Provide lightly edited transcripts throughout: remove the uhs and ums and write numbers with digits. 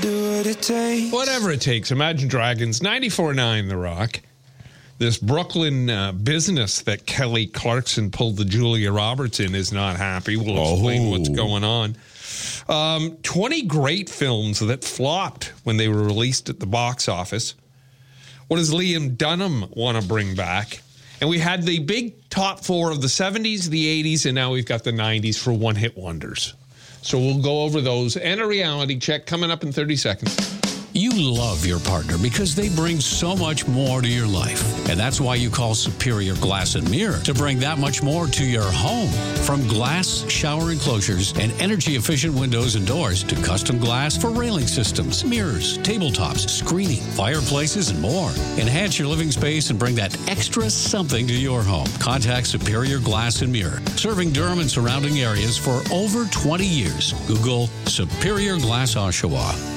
do what it takes. Whatever it takes. Imagine Dragons, 94.9 The Rock. This Brooklyn business that Kelly Clarkson pulled the Julia Roberts in is not happy. We'll explain what's going on. 20 great films that flopped when they were released at the box office. What does Liam Dunham want to bring back? And we had the big top four of the 70s, the 80s, and now we've got the 90s for one-hit wonders. So we'll go over those and a reality check coming up in 30 seconds. You love your partner because they bring so much more to your life. And that's why you call Superior Glass and Mirror to bring that much more to your home. From glass shower enclosures and energy-efficient windows and doors to custom glass for railing systems, mirrors, tabletops, screening, fireplaces, and more. Enhance your living space and bring that extra something to your home. Contact Superior Glass and Mirror, serving Durham and surrounding areas for over 20 years. Google Superior Glass Oshawa.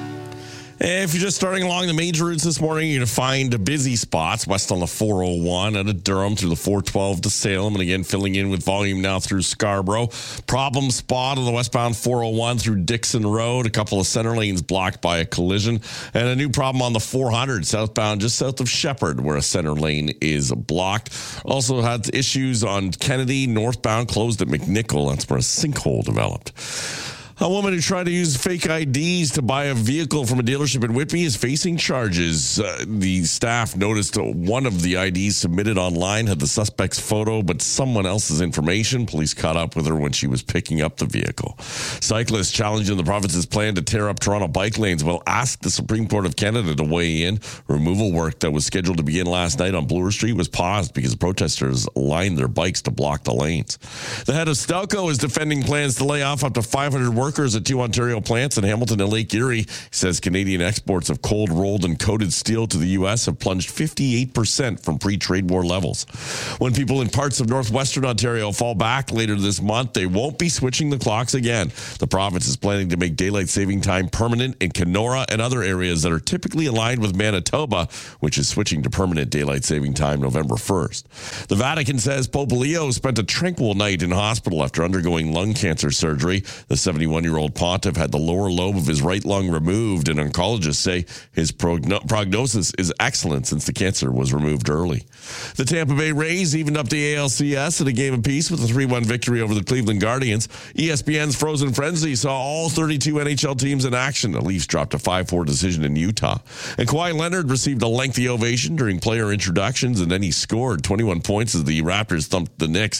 If you're just starting along the major routes this morning, you're going to find busy spots west on the 401 out of Durham through the 412 to Salem. And again, filling in with volume now through Scarborough. Problem spot on the westbound 401 through Dixon Road. A couple of center lanes blocked by a collision. And a new problem on the 400 southbound just south of Shepherd where a center lane is blocked. Also had issues on Kennedy northbound closed at McNichol. That's where a sinkhole developed. A woman who tried to use fake IDs to buy a vehicle from a dealership in Whitby is facing charges. The staff noticed one of the IDs submitted online had the suspect's photo, but someone else's information. Police caught up with her when she was picking up the vehicle. Cyclists challenging the province's plan to tear up Toronto bike lanes will ask the Supreme Court of Canada to weigh in. Removal work that was scheduled to begin last night on Bloor Street was paused because protesters lined their bikes to block the lanes. The head of Stelco is defending plans to lay off up to 500 workers at two Ontario plants in Hamilton and Lake Erie. He says Canadian exports of cold rolled and coated steel to the U.S. have plunged 58% from pre-trade war levels. When people in parts of northwestern Ontario fall back later this month, they won't be switching the clocks again. The province is planning to make daylight saving time permanent in Kenora and other areas that are typically aligned with Manitoba, which is switching to permanent daylight saving time November 1st. The Vatican says Pope Leo spent a tranquil night in hospital after undergoing lung cancer surgery. The 71-year-old pontiff had the lower lobe of his right lung removed, and oncologists say his prognosis is excellent since the cancer was removed early. The Tampa Bay Rays evened up the ALCS at a game apiece with a 3-1 victory over the Cleveland Guardians. ESPN's Frozen Frenzy saw all 32 NHL teams in action. The Leafs dropped a 5-4 decision in Utah. And Kawhi Leonard received a lengthy ovation during player introductions, and then he scored 21 points as the Raptors thumped the Knicks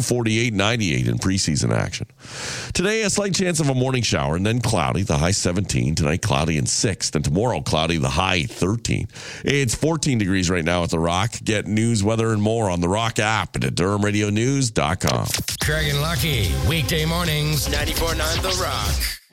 148-98 in preseason action. Today, a slight chance of a morning shower and then cloudy, the high 17. Tonight, cloudy and 6. Then tomorrow, cloudy, the high 13. It's 14 degrees right now at The Rock. Get news, weather, and more on The Rock app and at DurhamRadioNews.com. Craig and Lucky, weekday mornings, 94.9 The Rock.